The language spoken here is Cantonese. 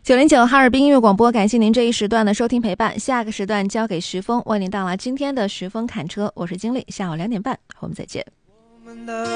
909哈尔滨音乐广播，感谢您这一时段的收听陪伴。下个时段交给徐峰，为您带来今天的徐峰侃车，我是经理，下午2点半，我们再见。